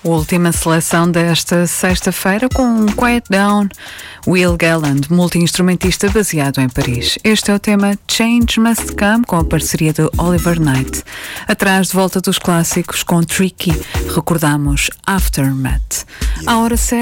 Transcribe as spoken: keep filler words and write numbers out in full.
Última seleção desta sexta-feira com Quiet Down, Will Galland, multi-instrumentista baseado em Paris. Este é o tema Change Must Come, com a parceria de Oliver Knight. Atrás de volta dos clássicos com Tricky, recordamos Aftermath. A hora certa.